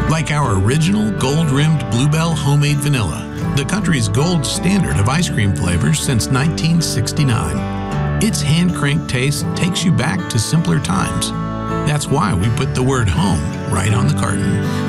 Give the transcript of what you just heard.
Like our original gold-rimmed Bluebell homemade vanilla, the country's gold standard of ice cream flavors since 1969. Its hand-cranked taste takes you back to simpler times. That's why we put the word home right on the carton.